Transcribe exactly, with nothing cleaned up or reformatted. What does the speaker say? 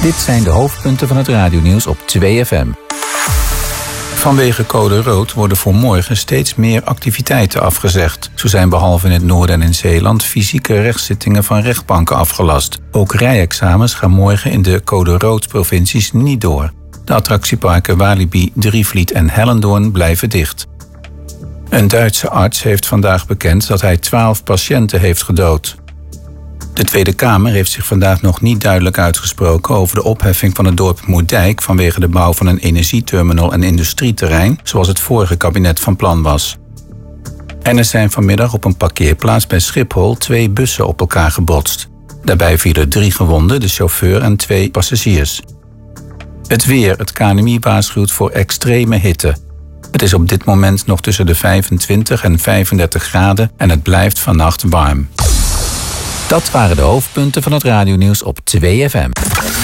Dit zijn de hoofdpunten van het radionieuws op twee F M. Vanwege code rood worden voor morgen steeds meer activiteiten afgezegd. Zo zijn behalve in het noorden en in Zeeland fysieke rechtszittingen van rechtbanken afgelast. Ook rijexamens gaan morgen in de code rood provincies niet door. De attractieparken Walibi, Drievliet en Hellendoorn blijven dicht. Een Duitse arts heeft vandaag bekend dat hij twaalf patiënten heeft gedood. De Tweede Kamer heeft zich vandaag nog niet duidelijk uitgesproken over de opheffing van het dorp Moerdijk vanwege de bouw van een energieterminal en industrieterrein, zoals het vorige kabinet van plan was. En er zijn vanmiddag op een parkeerplaats bij Schiphol twee bussen op elkaar gebotst. Daarbij vielen drie gewonden, de chauffeur en twee passagiers. Het weer. Het K N M I waarschuwt voor extreme hitte. Het is op dit moment nog tussen de vijfentwintig en vijfendertig graden en het blijft vannacht warm. Dat waren de hoofdpunten van het radionieuws op twee F M.